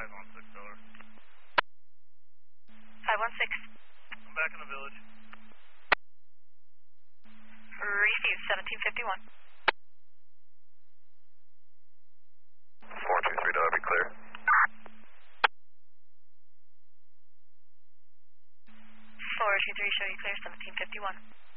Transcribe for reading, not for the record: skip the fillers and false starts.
516 over. 516. I'm back in the village. Receive 1751. 423, Dobby, clear. 423, show you clear, 1751.